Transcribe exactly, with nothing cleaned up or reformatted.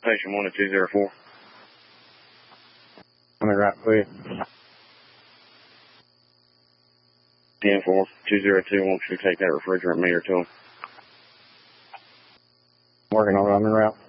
station one to two zero four. I'm in route quick. ten four, two zero two, wants you to take that refrigerant meter to him. Working on it, I'm in route.